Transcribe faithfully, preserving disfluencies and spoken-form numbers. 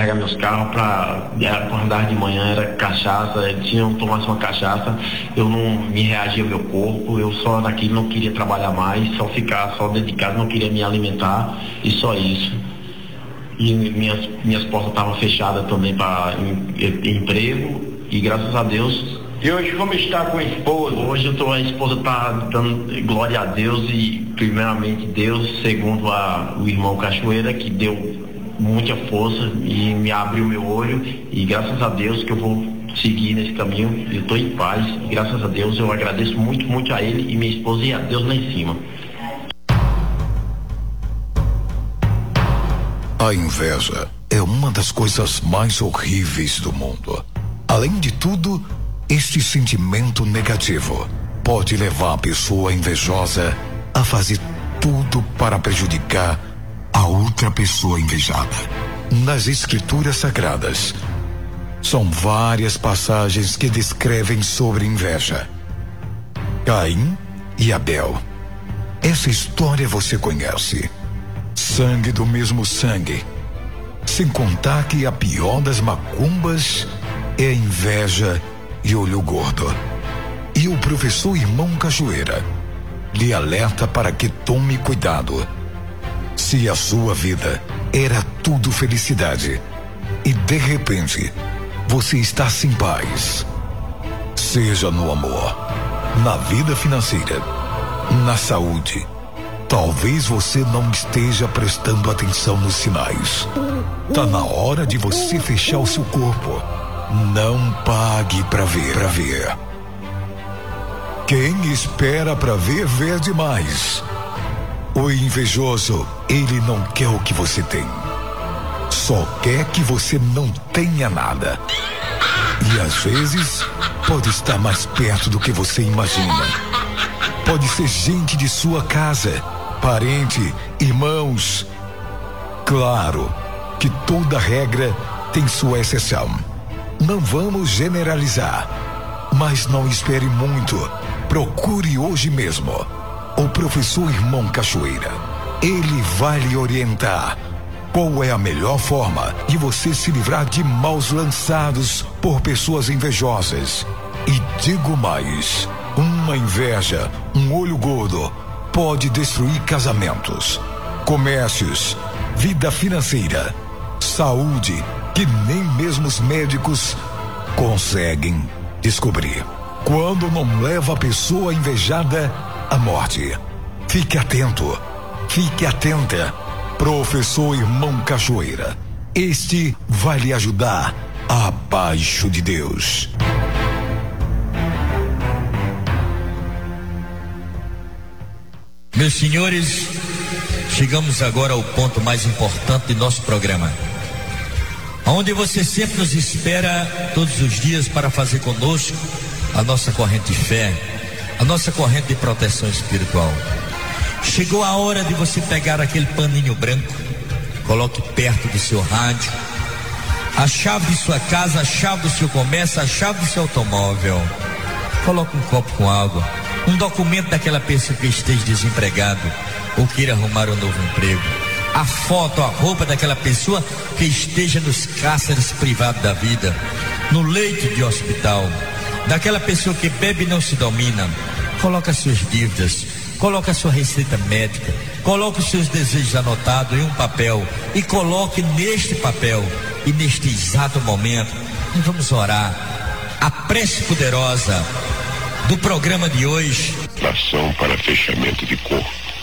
Pegar meus carros para acordar de manhã, era cachaça, se eu não tomasse uma cachaça, eu não me reagia ao meu corpo, eu só daquilo não queria trabalhar mais, só ficar só dentro de casa, não queria me alimentar e só isso. E minhas, minhas portas estavam fechadas também para em, emprego e graças a Deus. E hoje como está com a esposa? Hoje eu tô, a esposa está dando glória a Deus e primeiramente Deus, segundo a, o irmão Cachoeira, que deu muita força e me abriu meu olho e graças a Deus que eu vou seguir nesse caminho, eu estou em paz e graças a Deus eu agradeço muito, muito a ele e minha esposa e a Deus lá em cima. A inveja é uma das coisas mais horríveis do mundo. Além de tudo, este sentimento negativo pode levar a pessoa invejosa a fazer tudo para prejudicar a outra pessoa invejada. Nas escrituras sagradas, são várias passagens que descrevem sobre inveja. Caim e Abel. Essa história você conhece. Sangue do mesmo sangue. Sem contar que a pior das macumbas é a inveja e olho gordo. E o professor Irmão Cachoeira lhe alerta para que tome cuidado. Se a sua vida era tudo felicidade e de repente você está sem paz, seja no amor, na vida financeira, na saúde, talvez você não esteja prestando atenção nos sinais. Tá na hora de você fechar o seu corpo. Não pague pra ver, pra ver. Quem espera pra ver, vê demais. O invejoso, ele não quer o que você tem. Só quer que você não tenha nada. E às vezes, pode estar mais perto do que você imagina. Pode ser gente de sua casa, parente, irmãos. Claro que toda regra tem sua exceção. Não vamos generalizar, mas não espere muito. Procure hoje mesmo o professor Irmão Cachoeira. Ele vai lhe orientar qual é a melhor forma de você se livrar de maus lançados por pessoas invejosas. E digo mais, uma inveja, um olho gordo, pode destruir casamentos, comércios, vida financeira, saúde, que nem mesmo os médicos conseguem descobrir. Quando não leva a pessoa invejada à morte. Fique atento, fique atenta. Professor Irmão Cachoeira, este vai lhe ajudar abaixo de Deus. Meus senhores, chegamos agora ao ponto mais importante de nosso programa, onde você sempre nos espera todos os dias para fazer conosco a nossa corrente de fé, a nossa corrente de proteção espiritual. Chegou a hora de você pegar aquele paninho branco, coloque perto do seu rádio, a chave de sua casa, a chave do seu comércio, a chave do seu automóvel. Coloque um copo com água, um documento daquela pessoa que esteja desempregado ou queira arrumar um novo emprego, a foto, a roupa daquela pessoa que esteja nos cárceres privados da vida, no leito de hospital, daquela pessoa que bebe e não se domina. Coloque as suas dívidas, coloque a sua receita médica, coloque os seus desejos anotados em um papel e coloque neste papel e neste exato momento nós vamos orar a prece poderosa do programa de hoje. Oração para fechamento de corpo.